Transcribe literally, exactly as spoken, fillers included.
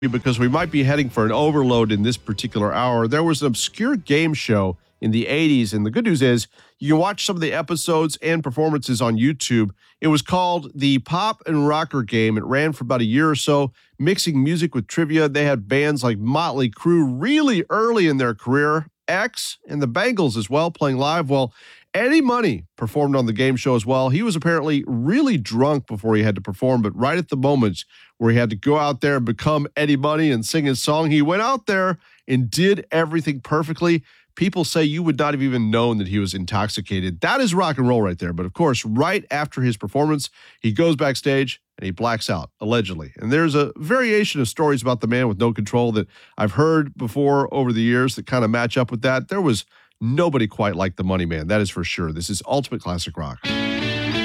because we might be heading for an overload in this particular hour. There was an obscure game show in the eighties, and the good news is you can watch some of the episodes and performances on YouTube. It was called the Pop and Rocker Game. It ran for about a year or so, mixing music with trivia. They had bands like Motley Crue really early in their career, X, and the Bangles as well playing live. Well, Eddie Money performed on the game show as well. He was apparently really drunk before he had to perform, but right at the moment where he had to go out there and become Eddie Money and sing his song, he went out there and did everything perfectly. People say you would not have even known that he was intoxicated. That is rock and roll right there. But of course, right after his performance, he goes backstage and he blacks out, allegedly. And there's a variation of stories about the man with no control that I've heard before over the years that kind of match up with that. There was nobody quite like the Money Man, that is for sure. This is Ultimate Classic Rock.